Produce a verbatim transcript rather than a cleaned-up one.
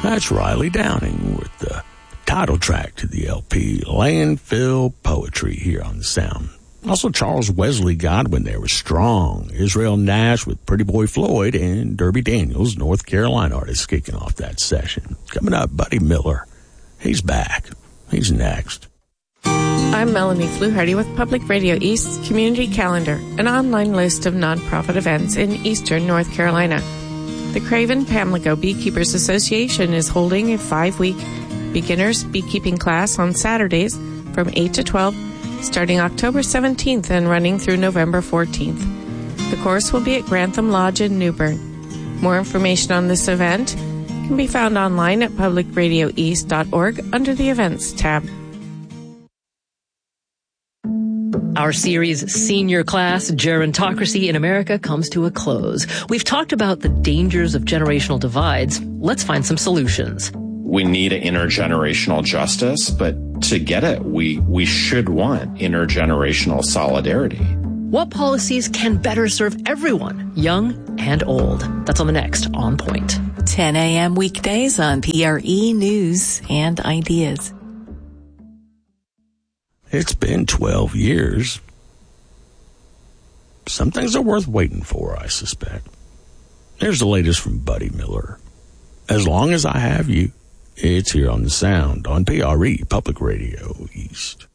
That's Riley Downing with the title track to the L P, Landfill Poetry, here on The Sound. Also, Charles Wesley Godwin there was Strong, Israel Nash with Pretty Boy Floyd, and Derby Daniels, North Carolina artist, kicking off that session. Coming up, Buddy Miller. He's back. He's next. I'm Melanie Fluharty with Public Radio East's Community Calendar, an online list of nonprofit events in eastern North Carolina. The Craven Pamlico Beekeepers Association is holding a five-week beginners beekeeping class on Saturdays from eight to twelve, starting October seventeenth and running through November fourteenth. The course will be at Grantham Lodge in Newbern. More information on this event can be found online at public radio east dot org under the Events tab. Our series, Senior Class, Gerontocracy in America, comes to a close. We've talked about the dangers of generational divides. Let's find some solutions. We need intergenerational justice, but to get it, we, we should want intergenerational solidarity. What policies can better serve everyone, young and old? That's on the next On Point. ten a.m. weekdays on P R E News and Ideas. It's been twelve years. Some things are worth waiting for, I suspect. Here's the latest from Buddy Miller. As long as I have you, it's here on The Sound on P R E Public Radio East.